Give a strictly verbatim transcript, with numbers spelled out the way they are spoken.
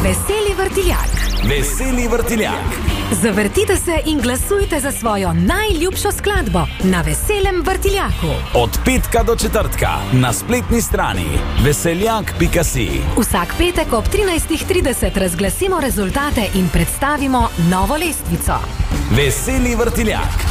Veseli vrtiljak. Veseli vrtiljak. Zavrtite se in glasujte za svojo najljubšo skladbo na Veselem vrtiljaku. Od petka do četrtka na spletni strani veseljak pika si. Vsak petek ob trinajstih trideset razglasimo rezultate in predstavimo novo lestvico. Veseli vrtiljak.